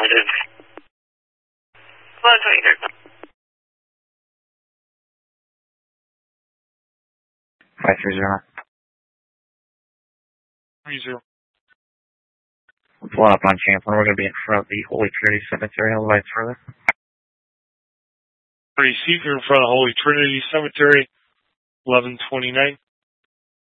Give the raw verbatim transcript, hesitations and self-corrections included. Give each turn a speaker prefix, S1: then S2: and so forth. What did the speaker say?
S1: Positive. one twenty-third.
S2: five three zero.
S3: three zero.
S2: We're pulling up on Champlain. We're going to be in front of the Holy Trinity Cemetery. I'll lights further.
S3: Receive, you're in front of Holy Trinity Cemetery, eleven twenty-nine.